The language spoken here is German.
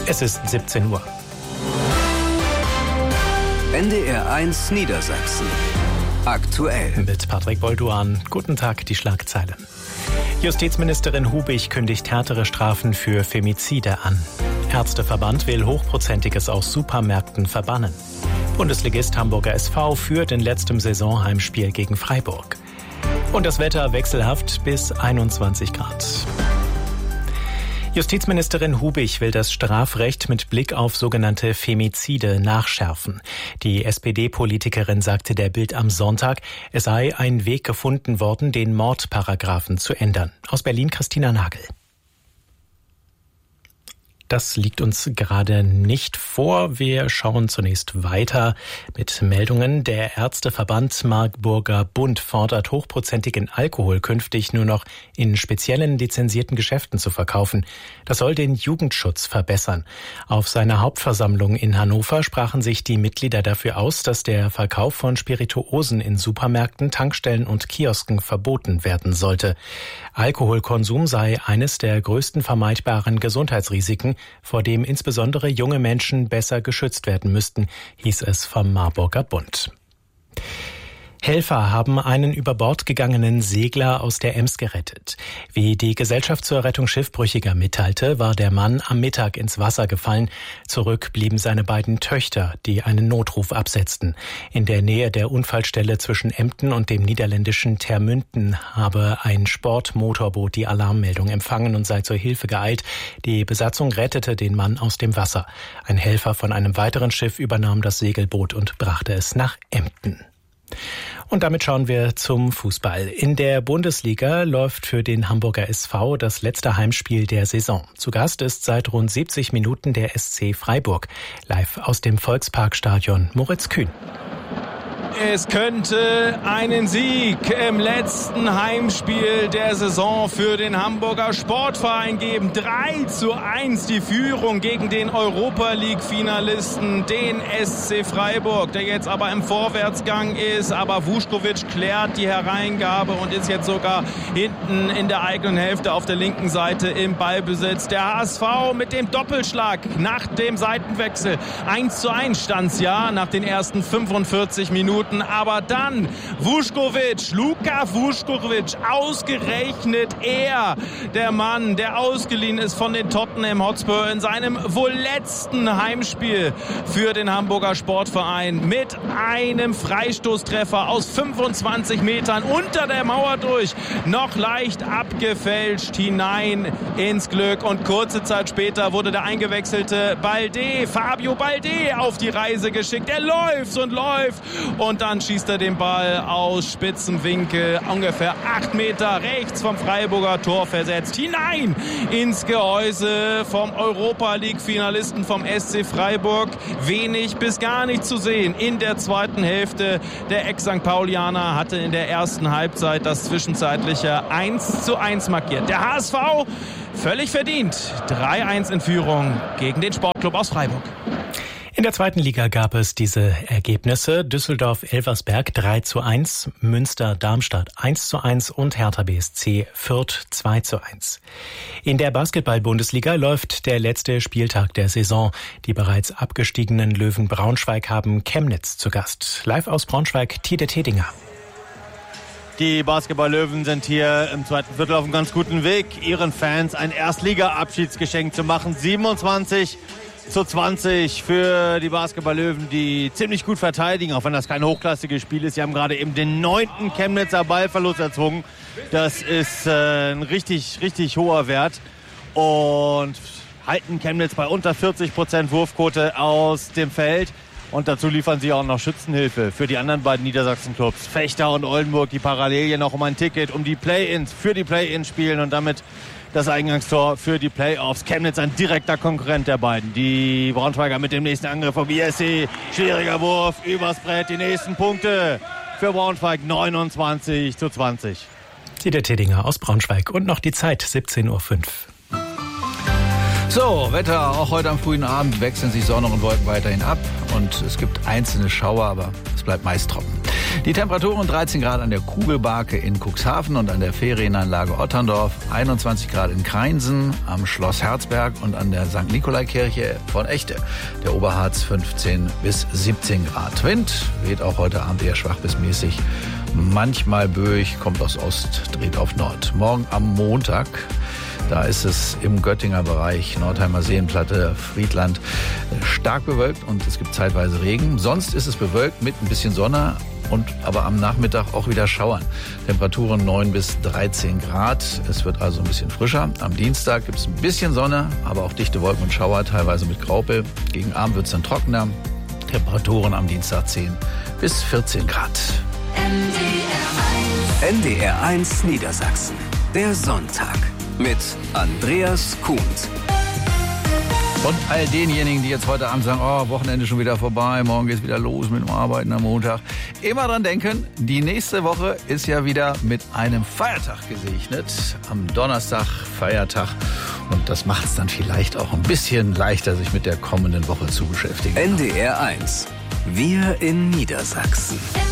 Es ist 17 Uhr. NDR 1 Niedersachsen. Aktuell. Mit Patrick Bolduan. Guten Tag, die Schlagzeilen. Justizministerin Hubich kündigt härtere Strafen für Femizide an. Ärzteverband will Hochprozentiges aus Supermärkten verbannen. Bundesligist Hamburger SV führt in letztem Saisonheimspiel gegen Freiburg. Und das Wetter wechselhaft bis 21 Grad. Justizministerin Hubich will das Strafrecht mit Blick auf sogenannte Femizide nachschärfen. Die SPD-Politikerin sagte der Bild am Sonntag, es sei ein Weg gefunden worden, den Mordparagraphen zu ändern. Aus Berlin Christina Nagel. Das liegt uns gerade nicht vor. Wir schauen zunächst weiter mit Meldungen. Der Ärzteverband Marburger Bund fordert, hochprozentigen Alkohol künftig nur noch in speziellen lizenzierten Geschäften zu verkaufen. Das soll den Jugendschutz verbessern. Auf seiner Hauptversammlung in Hannover sprachen sich die Mitglieder dafür aus, dass der Verkauf von Spirituosen in Supermärkten, Tankstellen und Kiosken verboten werden sollte. Alkoholkonsum sei eines der größten vermeidbaren Gesundheitsrisiken, vor dem insbesondere junge Menschen besser geschützt werden müssten, hieß es vom Marburger Bund. Helfer haben einen über Bord gegangenen Segler aus der Ems gerettet. Wie die Gesellschaft zur Rettung Schiffbrüchiger mitteilte, war der Mann am Mittag ins Wasser gefallen. Zurück blieben seine beiden Töchter, die einen Notruf absetzten. In der Nähe der Unfallstelle zwischen Emden und dem niederländischen Termünden habe ein Sportmotorboot die Alarmmeldung empfangen und sei zur Hilfe geeilt. Die Besatzung rettete den Mann aus dem Wasser. Ein Helfer von einem weiteren Schiff übernahm das Segelboot und brachte es nach Emden. Und damit schauen wir zum Fußball. In der Bundesliga läuft für den Hamburger SV das letzte Heimspiel der Saison. Zu Gast ist seit rund 70 Minuten der SC Freiburg. Live aus dem Volksparkstadion Moritz Kühn. Es könnte einen Sieg im letzten Heimspiel der Saison für den Hamburger Sportverein geben. 3:1 die Führung gegen den Europa-League-Finalisten, den SC Freiburg, der jetzt aber im Vorwärtsgang ist. Aber Vuskovic klärt die Hereingabe und ist jetzt sogar hinten in der eigenen Hälfte auf der linken Seite im Ballbesitz. Der HSV mit dem Doppelschlag nach dem Seitenwechsel. 1:1 stand's ja nach den ersten 45 Minuten. Aber dann Luka Vuskovic, ausgerechnet er, der Mann, der ausgeliehen ist von den Tottenham Hotspur in seinem wohl letzten Heimspiel für den Hamburger Sportverein mit einem Freistoßtreffer aus 25 Metern unter der Mauer durch, noch leicht abgefälscht hinein ins Glück. Und kurze Zeit später wurde der eingewechselte Fabio Balde auf die Reise geschickt. Er läuft und dann schießt er den Ball aus spitzem Winkel, ungefähr 8 Meter rechts vom Freiburger Tor versetzt, hinein ins Gehäuse vom Europa-League-Finalisten vom SC Freiburg. Wenig bis gar nicht zu sehen in der zweiten Hälfte. Der Ex-St. Paulianer hatte in der ersten Halbzeit das zwischenzeitliche 1:1 markiert. Der HSV völlig verdient. 3:1 in Führung gegen den Sportclub aus Freiburg. In der zweiten Liga gab es diese Ergebnisse: Düsseldorf-Elversberg 3:1, Münster-Darmstadt 1:1 und Hertha BSC Fürth 2:1. In der Basketball-Bundesliga läuft der letzte Spieltag der Saison. Die bereits abgestiegenen Löwen Braunschweig haben Chemnitz zu Gast. Live aus Braunschweig, Tide Tedinger. Die Basketball-Löwen sind hier im zweiten Viertel auf einem ganz guten Weg, ihren Fans ein Erstliga-Abschiedsgeschenk zu machen. 27:20 für die Basketball-Löwen, die ziemlich gut verteidigen, auch wenn das kein hochklassiges Spiel ist. Sie haben gerade eben den 9. Chemnitzer Ballverlust erzwungen. Das ist ein richtig, richtig hoher Wert. Und halten Chemnitz bei unter 40% Wurfquote aus dem Feld. Und dazu liefern sie auch noch Schützenhilfe für die anderen beiden Niedersachsen-Clubs. Fechter und Oldenburg, die parallel hier noch um ein Ticket, um die für die Play-Ins spielen und damit das Eingangstor für die Playoffs. Chemnitz ein direkter Konkurrent der beiden. Die Braunschweiger mit dem nächsten Angriff vom ISC. Schwieriger Wurf, übers Brett, die nächsten Punkte für Braunschweig 29:20. Tide Tedinger aus Braunschweig und noch die Zeit, 17:05 Uhr. So, Wetter, auch heute am frühen Abend wechseln sich Sonne und Wolken weiterhin ab und es gibt einzelne Schauer, aber es bleibt meist trocken. Die Temperaturen 13 Grad an der Kugelbarke in Cuxhaven und an der Ferienanlage Otterndorf, 21 Grad in Kreinsen, am Schloss Herzberg und an der St. Nikolaikirche von Echte. Der Oberharz 15 bis 17 Grad. Wind weht auch heute Abend eher schwach bis mäßig. Manchmal böig, kommt aus Ost, dreht auf Nord. Morgen am Montag, da ist es im Göttinger Bereich, Nordheimer Seenplatte, Friedland, stark bewölkt und es gibt zeitweise Regen. Sonst ist es bewölkt mit ein bisschen Sonne und aber am Nachmittag auch wieder Schauern. Temperaturen 9 bis 13 Grad. Es wird also ein bisschen frischer. Am Dienstag gibt es ein bisschen Sonne, aber auch dichte Wolken und Schauer, teilweise mit Graupel. Gegen Abend wird es dann trockener. Temperaturen am Dienstag 10 bis 14 Grad. NDR 1 Niedersachsen. Der Sonntag mit Andreas Kuhnt. Und all denjenigen, die jetzt heute Abend sagen, oh, Wochenende schon wieder vorbei, morgen geht's wieder los mit dem Arbeiten am Montag. Immer dran denken, die nächste Woche ist ja wieder mit einem Feiertag gesegnet. Am Donnerstag Feiertag. Und das macht es dann vielleicht auch ein bisschen leichter, sich mit der kommenden Woche zu beschäftigen. NDR 1. Wir in Niedersachsen.